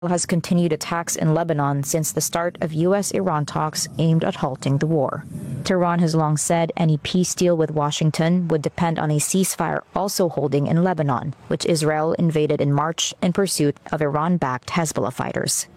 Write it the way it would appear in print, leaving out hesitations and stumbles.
has continued attacks in Lebanon since the start of U.S.-Iran talks aimed at halting the war. Tehran has long said any peace deal with Washington would depend on a ceasefire also holding in Lebanon, which Israel invaded in March in pursuit of Iran-backed Hezbollah fighters.